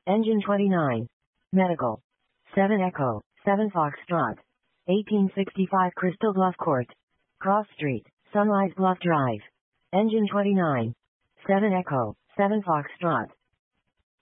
Engine 29. Medical. 7 Echo, 7 Foxtrot. 1865 Crystal Bluff Court. Cross Street, Sunrise Bluff Drive. Engine 29. 7 Echo, 7 Foxtrot.